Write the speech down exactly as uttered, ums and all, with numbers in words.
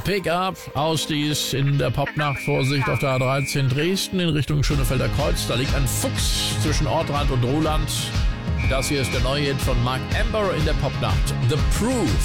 Pickup, Ausdies in der Popnacht. Vorsicht auf der A dreizehn Dresden in Richtung Schönefelder Kreuz. Da liegt ein Fuchs zwischen Ortrand und Ruhland. Das hier ist der neue Hit von Mark Amber in der Popnacht. The Proof.